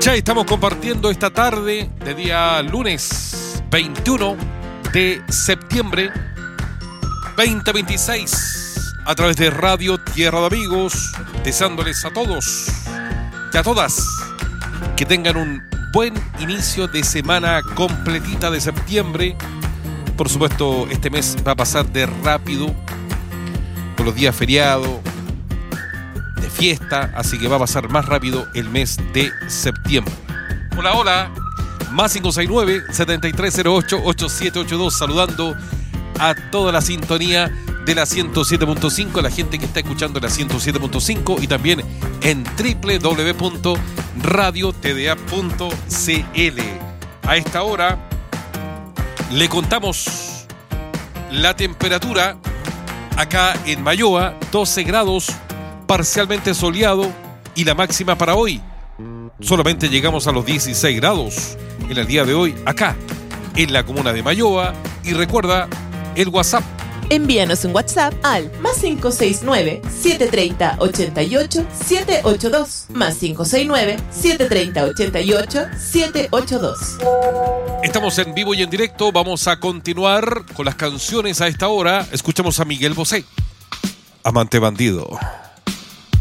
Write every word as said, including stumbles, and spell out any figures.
Ya estamos compartiendo esta tarde de día lunes veintiuno de septiembre veinte veintiséis a través de Radio Tierra de Amigos, deseándoles a todos y a todas que tengan un buen inicio de semana completita de septiembre. Por supuesto, este mes va a pasar de rápido con los días feriados, de fiesta, así que va a pasar más rápido el mes de septiembre. Hola, hola, más cinco seis nueve, siete tres cero ocho, ocho siete ocho dos, saludando a toda la sintonía de la ciento siete punto cinco, la gente que está escuchando la ciento siete punto cinco y también en doble u doble u doble u punto radio t d a punto c l. A esta hora le contamos la temperatura acá en Mayoa, doce grados, parcialmente soleado, y la máxima para hoy solamente llegamos a los dieciséis grados en el día de hoy acá en la comuna de Mayoa. Y recuerda el WhatsApp. Envíanos un WhatsApp al más cinco seis nueve, siete tres cero, ocho ocho, siete ocho dos, más cinco seis nueve, siete tres cero, ocho ocho, siete ocho dos. Estamos en vivo y en directo. Vamos a continuar con las canciones a esta hora. Escuchamos a Miguel Bosé, Amante Bandido.